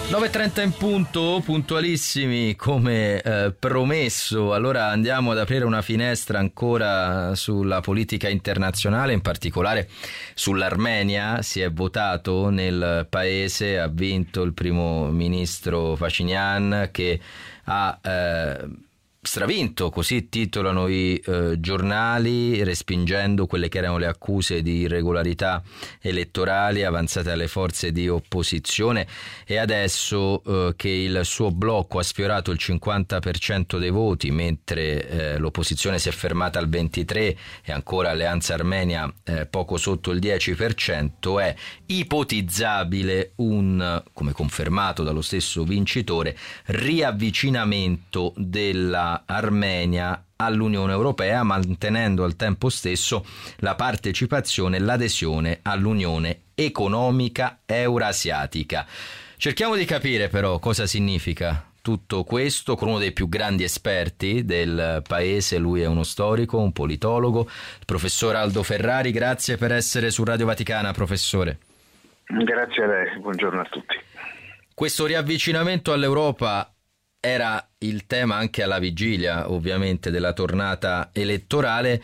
9:30 in punto, puntualissimi come promesso. Allora andiamo ad aprire una finestra ancora sulla politica internazionale, in particolare sull'Armenia. Si è votato nel paese, ha vinto il primo ministro Pashinyan, che ha stravinto, così titolano i giornali, respingendo quelle che erano le accuse di irregolarità elettorali avanzate alle forze di opposizione, e adesso che il suo blocco ha sfiorato il 50% dei voti, mentre l'opposizione si è fermata al 23% e ancora Alleanza Armenia poco sotto il 10%, è ipotizzabile come confermato dallo stesso vincitore, riavvicinamento della Armenia all'Unione Europea, mantenendo al tempo stesso la partecipazione e l'adesione all'Unione Economica Eurasiatica. Cerchiamo di capire però cosa significa tutto questo con uno dei più grandi esperti del paese. Lui è uno storico, un politologo, il professor Aldo Ferrari. Grazie per essere su Radio Vaticana, professore. Grazie a lei, buongiorno a tutti. Questo riavvicinamento all'Europa era il tema anche alla vigilia, ovviamente, della tornata elettorale.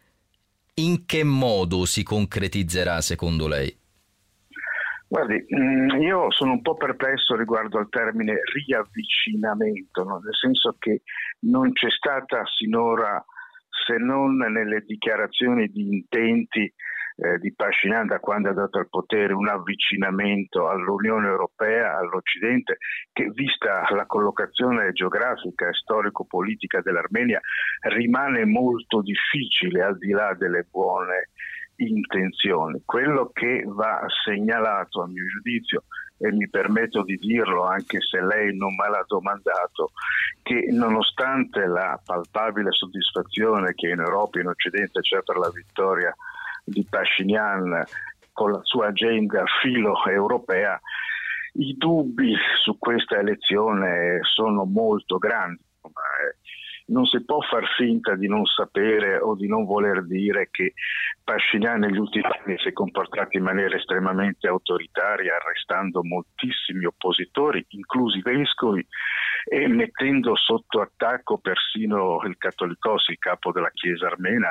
In che modo si concretizzerà secondo lei? Guardi, io sono un po' perplesso riguardo al termine riavvicinamento, no? Nel senso che non c'è stata sinora, se non nelle dichiarazioni di intenti di Pashinyan da quando è dato al potere, un avvicinamento all'Unione Europea, all'Occidente, che vista la collocazione geografica e storico-politica dell'Armenia rimane molto difficile al di là delle buone intenzioni. Quello che va segnalato, a mio giudizio, e mi permetto di dirlo anche se lei non me l'ha domandato, che nonostante la palpabile soddisfazione che in Europa e in Occidente c'è per la vittoria di Pashinyan con la sua agenda filo-europea, i dubbi su questa elezione sono molto grandi. Non si può far finta di non sapere o di non voler dire che Pashinyan negli ultimi anni si è comportato in maniera estremamente autoritaria, arrestando moltissimi oppositori, inclusi vescovi, e mettendo sotto attacco persino il Cattolicos, il capo della Chiesa armena,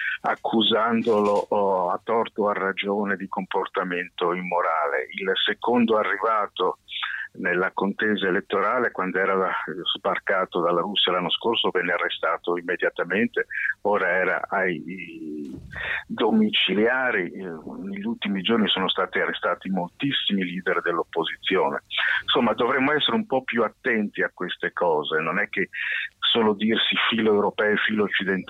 accusandolo a torto o a ragione di comportamento immorale. Il secondo arrivato nella contesa elettorale, quando era sbarcato dalla Russia l'anno scorso, venne arrestato immediatamente, ora era ai domiciliari. Negli ultimi giorni sono stati arrestati moltissimi leader dell'opposizione. Insomma, dovremmo essere un po' più attenti a queste cose, non è che solo dirsi filo europeo e filo occidentale